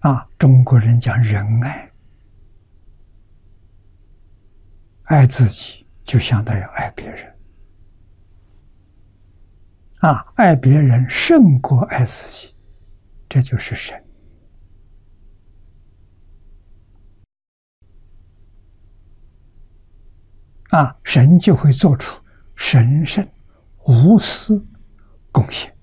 中国人讲仁爱，爱自己就相当于爱别人，爱别人胜过爱自己，这就是神。神就会做出神圣无私贡献。